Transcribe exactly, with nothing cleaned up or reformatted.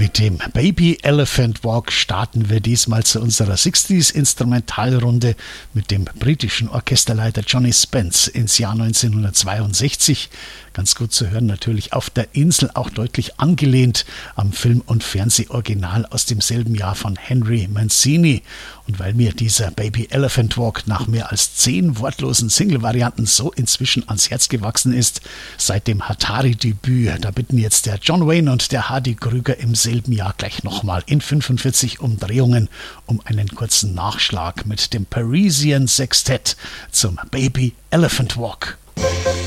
Mit dem Baby Elephant Walk starten wir diesmal zu unserer sechziger Instrumentalrunde mit dem britischen Orchesterleiter Johnny Spence ins Jahr neunzehnhundertzweiundsechzig. Ganz gut zu hören natürlich auf der Insel, auch deutlich angelehnt am Film- und Fernsehoriginal aus demselben Jahr von Henry Mancini. Und weil mir dieser Baby Elephant Walk nach mehr als zehn wortlosen Single-Varianten so inzwischen ans Herz gewachsen ist, seit dem Hatari-Debüt, da bitten jetzt der John Wayne und der Hardy Krüger im selben Jahr gleich nochmal in fünfundvierzig Umdrehungen um einen kurzen Nachschlag mit dem Parisian Sextet zum Baby Elephant Walk.